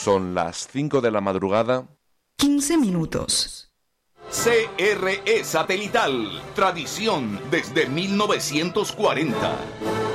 Son las 5 de la madrugada. 15 minutos. CRE Satelital, tradición desde 1940.